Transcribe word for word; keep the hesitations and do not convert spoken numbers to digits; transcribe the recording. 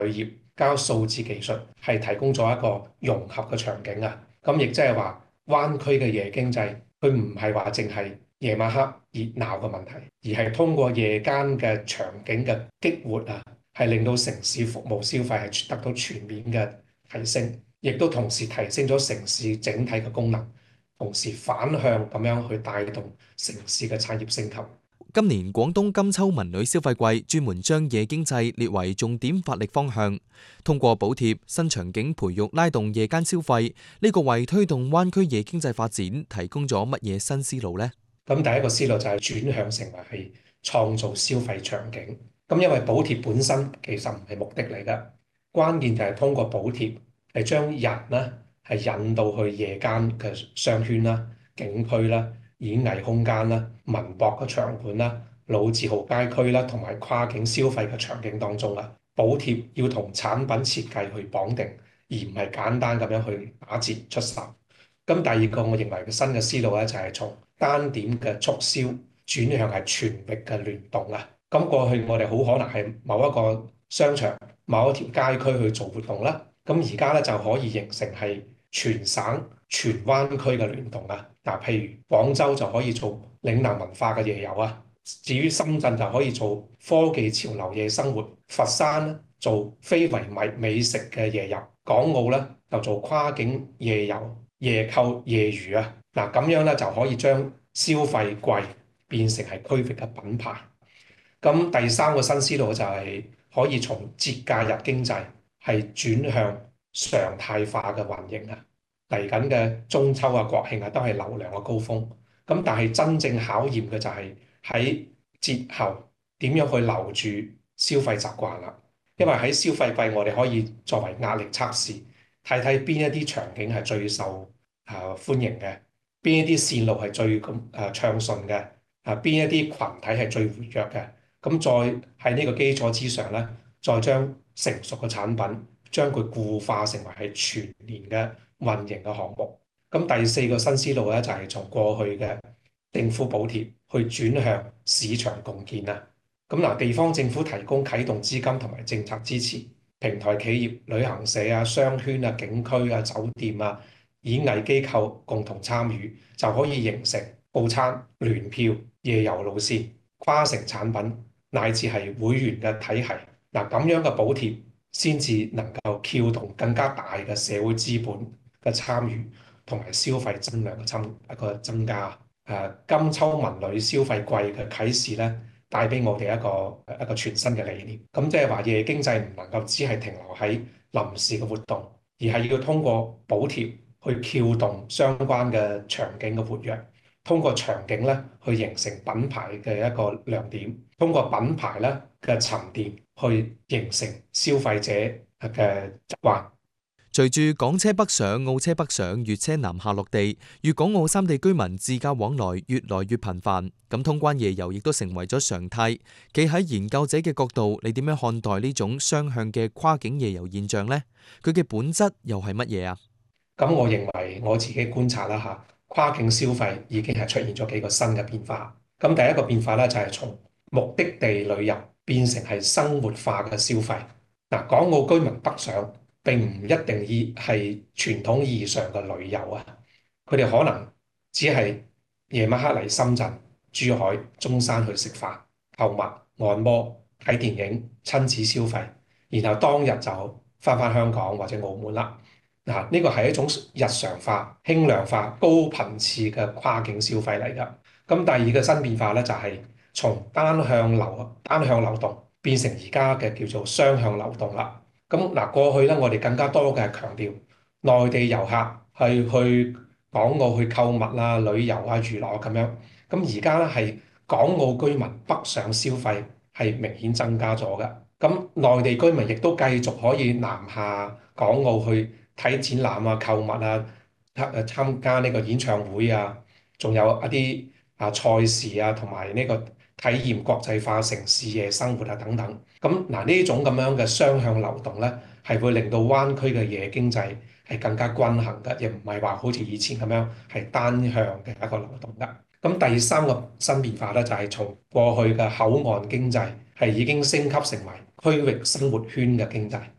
業交數字技術係提供咗一個融合嘅場景啊。咁亦即係話灣區嘅夜經濟，佢唔係話淨係夜晚黑熱鬧嘅問題，而係通過夜間嘅場景嘅激活啊，係令到城市服務消費係得到全面嘅提升，亦都同時提升咗城市整體嘅功能，同時反向咁樣去帶動城市嘅產業升級。 今年廣東金秋文旅消費季專門將夜經濟列為重點發力方向，通過補貼新場景培育拉動夜間消費，呢個為推動灣區夜經濟發展提供咗乜嘢新思路呢？ 咁第一個思路就係轉向成為係創造消費場景。咁因為補貼本身其實唔係目的嚟㗎，關鍵就係通過補貼係將人呢係引導去夜間嘅商圈啦、景區啦、演藝空間啦、文博嘅場館啦、老字號街區啦，同埋跨境消費嘅場景當中啦。補貼要同產品設計去綁定，而唔係簡單咁樣去打折出售。咁第二個我認為嘅新嘅思路咧，就係從單點嘅促銷轉向係全域嘅聯動啊。咁過去我哋好可能係某一個商場、某一條街區去做活動啦。咁而家咧就可以形成係全省、全灣區嘅聯動啊！嗱，譬如廣州就可以做嶺南文化嘅夜遊啊，至於深圳就可以做科技潮流夜生活，佛山咧做非遺美美食嘅夜遊，港澳咧就做跨境夜遊、夜購、夜娛啊！嗱，咁樣咧就可以將消費季變成係區域嘅品牌。咁第三個新思路就係可以從節假日經濟係轉向常態化嘅運營啊！嚟緊嘅中秋啊、國慶啊，都係流量嘅高峰。咁但係真正考驗嘅就係喺節後點樣去留住消費習慣啦。因為喺消費季，我哋可以作為壓力測試，睇睇邊一啲場景係最受啊歡迎嘅，邊一啲線路係最咁誒暢順嘅，啊邊一啲群體係最活躍嘅。咁再喺呢個基礎之上咧，再將成熟嘅產品將佢固化成為係全年嘅運營嘅項目。咁第四個新思路咧，就係從過去嘅政府補貼去轉向市場共建啊。咁嗱，地方政府提供啟動資金同埋政策支持，平台企業、旅行社啊、商圈啊、景區啊、酒店啊、演藝機構共同參與，就可以形成報餐、聯票、夜遊路線、跨城產品，乃至係會員嘅體系。嗱，咁樣嘅補貼先至能夠撬動更加大嘅社會資本嘅參與，同埋消費增量嘅增一個增加。誒，金秋文旅消費季嘅啟示咧，帶俾我哋一個一個全新嘅理念。咁即係話夜經濟唔能夠只係停留喺臨時嘅活動，而係要通過補貼去撬動相關嘅場景嘅活躍。通過場景咧，去形成品牌嘅一個亮點；通過品牌咧嘅沉澱，去形成消費者嘅習慣。 隨住港車北上、澳車北上、粵車南下落地，粵港澳三地居民自駕往來越來越頻繁，咁通關夜遊亦都成為咗常態。企喺研究者嘅角度，你點樣看待呢種雙向嘅跨境夜遊現象呢？佢嘅本質又係乜嘢啊？ 咁我認為我自己觀察啦嚇，跨境消費已經係出現咗幾個新嘅變化。咁第一個變化咧就係從目的地旅遊變成係生活化嘅消費。嗱，港澳居民北上並唔一定以係傳統意義上嘅旅遊啊，佢哋可能只係夜晚黑嚟深圳、珠海、中山去食飯、購物、按摩、睇電影、親子消費，然後當日就翻返香港或者澳門啦。嗱，呢個係一種日常化、輕量化、高頻次嘅跨境消費嚟㗎。咁第二個新變化咧，就係從單向流單向流動變成而家嘅叫做雙向流動啦。咁嗱，過去咧，我哋更加多嘅係強調內地遊客係去港澳去購物啦、旅遊啊、娛樂咁樣。咁而家咧係港澳居民北上消費係明顯增加咗嘅。咁內地居民亦都繼續可以南下港澳去睇展覽啊、購物啊、參參加呢個演唱會啊，仲有一啲啊賽事啊，同埋呢個體驗國際化城市夜生活啊等等。咁嗱，呢種咁樣嘅雙向流動咧，係會令到灣區嘅夜經濟係更加均衡嘅，亦唔係話好似以前咁樣係單向嘅一個流動㗎。咁第三個新變化咧，就係從過去嘅口岸經濟係已經升級成為區域生活圈嘅經濟。